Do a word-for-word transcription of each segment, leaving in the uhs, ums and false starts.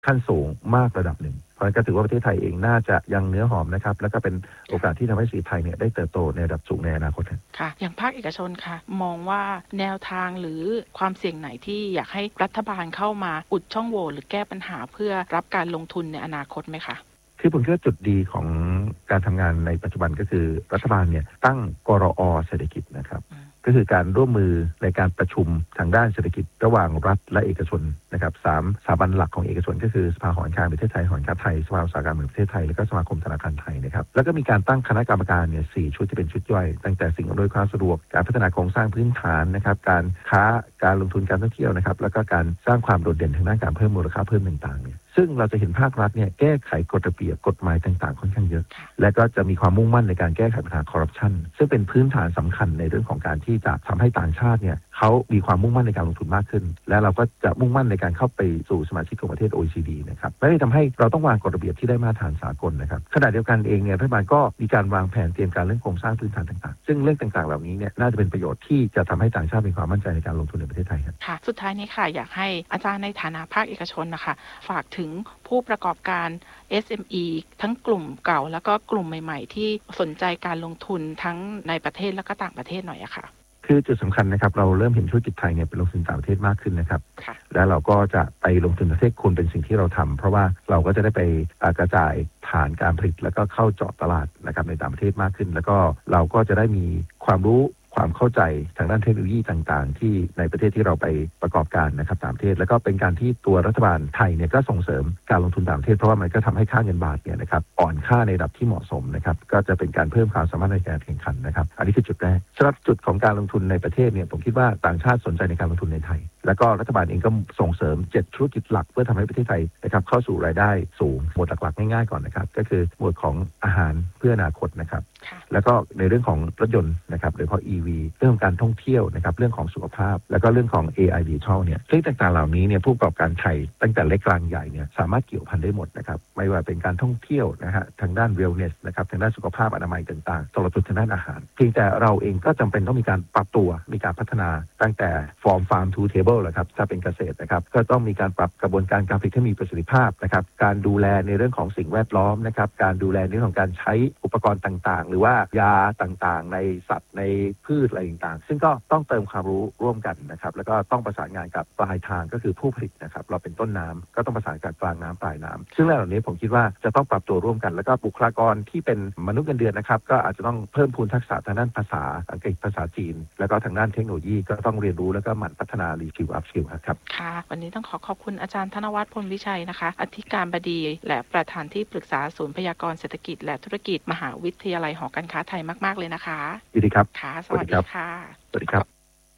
ขั้นสูงมากระดับหนึ่งเพราะก็ถือว่าประเทศไทยเองน่าจะยังเนื้อหอมนะครับแล้วก็เป็นโอกาสที่ทำให้สีไทยเนี่ยได้เติบโตในระดับสูงในอนาคตค่ะอย่างภาคเอกชนค่ะมองว่าแนวทางหรือความเสี่ยงไหนที่อยากให้รัฐบาลเข้ามาอุดช่องโหว่หรือแก้ปัญหาเพื่อรับการลงทุนในอนาคตไหมคะคือผมคิดว่าจุดดีของการทำงานในปัจจุบันก็คือรัฐบาลเนี่ยตั้งกรอ.เศรษฐกิจนะครับก็คือการร่วมมือในการประชุมทางด้านเศรษฐกิจระหว่างรัฐและเอกชนนะครับสามสถาบันหลักของเอกชนก็คือสภาหอการค้าประเทศไทยหอการค้าไทยสภาอุตสาหกรรมแห่งประเทศไทยและก็สมาคมธนาคารไทยนะครับแล้วก็มีการตั้งคณะกรรมการเนี่ยสี่ชุดที่เป็นชุดย่อยตั้งแต่สิ่งอำนวยความสะดวกการพัฒนาโครงสร้างพื้นฐานนะครับการค้าการลงทุนการท่องเที่ยวนะครับแล้วก็การสร้างความโดดเด่นทางด้านการเพิ่มมูลค่าเพิ่มต่างๆเนี่ยซึ่งเราจะเห็นภาครัฐเนี่ยแก้ไขกฎระเบียบกฎหมายต่างๆค่อนข้างเยอะและก็จะมีความมุ่งมั่นในการแก้ไขปัญหาคอร์รัปชันซึ่งเป็นพื้นฐานสำคัญในเรื่องของการที่จะทำให้ต่างชาติเนี่ยเขามีความมุ่งมั่นในการลงทุนมากขึ้นและเราก็จะมุ่งมั่นในการเข้าไปสู่สมาชิกของประเทศ โอ อี ซี ดี นะครับและทำให้เราต้องวางกฎระเบียบที่ได้มาตรฐานสากลนะครับขณะเดียวกันเองเนี่ยรัฐบาลก็มีการวางแผนเตรียมการเรื่องโครงสร้างพื้นฐานต่างๆซึ่งเรื่องต่างๆเหล่านี้เนี่ยน่าจะเป็นประโยชน์ที่จะทำให้ต่างชาติมีความมั่นใจในการลงทุนในประเทศไทยครับค่ะสุดท้ายนี้ค่ะอยากให้อาจารย์ในฐานะภาคเอกชนนะคะฝากถึงผู้ประกอบการ เอส เอ็ม อี ทั้งกลุ่มเก่าแล้วก็กลุ่มใหม่ๆที่สนใจการลงทุนทั้งในประเทศและก็ต่างประเทศหน่อยอะค่ะคือจุดสำคัญนะครับเราเริ่มเห็นธุรกิจไทยเนี่ยเป็นลงทุนต่างประเทศมากขึ้นนะครับและเราก็จะไปลงทุนประเทศควรเป็นสิ่งที่เราทำเพราะว่าเราก็จะได้ไปกระจายฐานการผลิตแล้วก็เข้าเจาะตลาดนะครับในต่างประเทศมากขึ้นแล้วก็เราก็จะได้มีความรู้ความเข้าใจทางด้านเทคโนโลยีต่างๆที่ในประเทศที่เราไปประกอบการนะครับต่างประเทศแล้วก็เป็นการที่ตัวรัฐบาลไทยเนี่ยก็ส่งเสริมการลงทุนต่างประเทศเพราะว่ามันก็ทำให้ค่าเงินบาทเนี่ยนะครับอ่อนค่าในระดับที่เหมาะสมนะครับก็จะเป็นการเพิ่มความสามารถในการแข่งขันนะครับอันนี้คือจุดแรกสำหรับจุดของการลงทุนในประเทศเนี่ยผมคิดว่าต่างชาติสนใจในการลงทุนในไทยแล้วก็รัฐบาลเองก็ส่งเสริมเจ็ดธุรกิจหลักเพื่อทำให้ประเทศไทยนะครับเข้าสู่รายได้สูงหมวดหลักๆง่ายๆก่อนนะครับก็คือหมวดของอาหารเพื่ออนาคตนะครับแล้วก็ในเรื่องของรถยนต์นะครับโดยเฉพาะ อี วี เรื่องของการท่องเที่ยวนะครับเรื่องของสุขภาพแล้วก็เรื่องของ เอ ไอ Digital เนี่ยซึ่งต่างๆเหล่านี้เนี่ยผู้ประกอบการไทยตั้งแต่เล็กกลางใหญ่เนี่ยสามารถเกี่ยวพันได้หมดนะครับไม่ว่าเป็นการท่องเที่ยวนะฮะทางด้าน wellness นะครับทางด้านสุขภาพอนามัยต่างๆตลอดจนทางด้านอาหารเพียงแต่เราเองก็จำเป็นต้องมีการปรับตัวมีการพัฒนาตั้งแต่ from farm to table แหละครับถ้าเป็นเกษตรนะครับก็ต้องมีการปรับกระบวนการการผลิตให้มีประสิทธิภาพนะครับการดูแลในเรื่องของสิ่งแวดล้อมนะครับการดูแลในเรื่องของการใช้อุปกรณ์ต่างๆหรือว่ายาต่างๆในสัตว์ในพืชอะไรต่างๆซึ่งก็ต้องเติมความรู้ร่วมกันนะครับแล้วก็ต้องประสานงานกับปลายทางก็คือผู้ผลิตนะครับเราเป็นต้นน้ำก็ต้องประสานกับกลางน้ำปลายน้ำซึ่งเรื่องเหล่านี้ผมคิดว่าจะต้องปรับตัวร่วมกันแล้วก็บุคลากรที่เป็นมนุษย์เงินเดือนนะครับก็อาจจะต้องเพิ่มพูนทักษะทางด้านภาษาอังกฤษภาษาจีนแล้วก็ทางด้านเทคโนโลยีก็ต้องเรียนรู้แล้วก็หมั่นพัฒนารีสกิลอัพสกิลครับค่ะวันนี้ต้องขอขอบคุณอาจารย์ธนวัฒน์พลวิชัยนะคะอธิการบดีและประธานที่ปรึกษาศูนย์พยากรณ์เศรษฐกิจและธุรกิจมหาวิทยาลัยหอการค้าไทยมากๆเลยนะคะยินดีครับค่ะสวัสดีค่ะสวัสดีครับ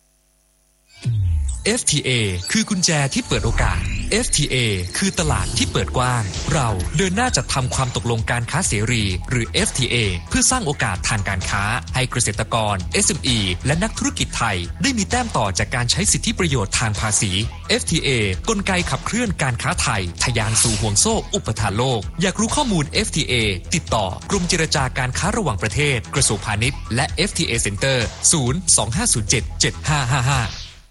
เอฟ ที เอ คือกุญแจที่เปิดโอกาส เอฟ ที เอ คือตลาดที่เปิดกว้างเราเดินหน้าจัดทำความตกลงการค้าเสรีหรือ เอฟ ที เอ เพื่อสร้างโอกาสทางการค้าให้เกษตรกร เอส เอ็ม อี และนักธุรกิจไทยได้มีแต้มต่อจากการใช้สิทธิประโยชน์ทางภาษี เอฟ ที เอ กลไกขับเคลื่อนการค้าไทยทะยานสู่ห่วงโซ่อุปทานโลกอยากรู้ข้อมูล เอฟ ที เอ ติดต่อกรมเจรจาการค้าระหว่างประเทศกระทรวงพาณิชย์และ เอฟ ที เอ Center ศูนย์ สอง ห้า ศูนย์ เจ็ด เจ็ด ห้า ห้า ห้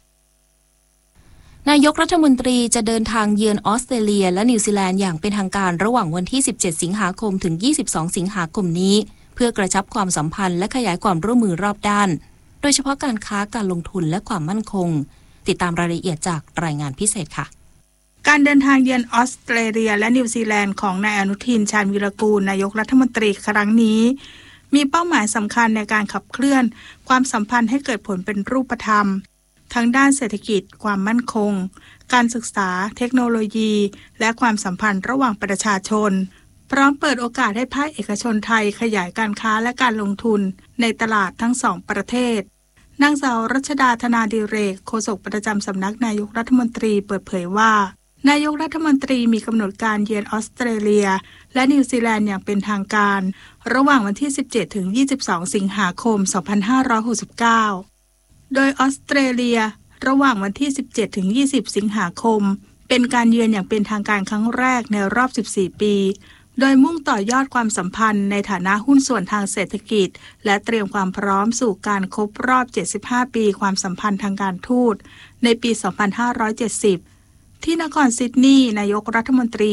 านายกรัฐมนตรีจะเดินทางเยือนออสเตรเลียและนิวซีแลนด์อย่างเป็นทางการระหว่างวันที่สิบเจ็ดสิงหาคมถึงยี่สิบสองสิงหาคมนี้เพื่อกระชับความสัมพันธ์และขยายความร่วมมือรอบด้านโดยเฉพาะการค้าการลงทุนและความมั่นคงติดตามรายละเอียดจากรายงานพิเศษค่ะการเดินทางเยือนออสเตรเลียและนิวซีแลนด์ของนายอนุทินชาญวีรกูลนายกรัฐมนตรีครั้งนี้มีเป้าหมายสำคัญในการขับเคลื่อนความสัมพันธ์ให้เกิดผลเป็นรูปธรรมทั้งด้านเศรษฐกิจความมั่นคงการศึกษาเทคโนโลยีและความสัมพันธ์ระหว่างประชาชนพร้อมเปิดโอกาสให้ภาคเอกชนไทยขยายการค้าและการลงทุนในตลาดทั้งสองประเทศนางสาวรัชดาธนาดิเรกโฆษกประจำสำนักนายกรัฐมนตรีเปิดเผยว่านายกรัฐมนตรีมีกำหนดการเยือนออสเตรเลียและนิวซีแลนด์อย่างเป็นทางการระหว่างวันที่สิบเจ็ดถึงยี่สิบสองสิงหาคมสองพันห้าร้อยหกสิบเก้าโดยออสเตรเลียระหว่างวันที่สิบเจ็ดถึงยี่สิบสิงหาคมเป็นการเยือนอย่างเป็นทางการครั้งแรกในรอบสิบสี่ปีโดยมุ่งต่อยอดความสัมพันธ์ในฐานะหุ้นส่วนทางเศรษฐกิจและเตรียมความพร้อมสู่การครบรอบเจ็ดสิบห้าปีความสัมพันธ์ทางการทูตในปีสองพันห้าร้อยเจ็ดสิบที่นครซิดนีย์นายกรัฐมนตรี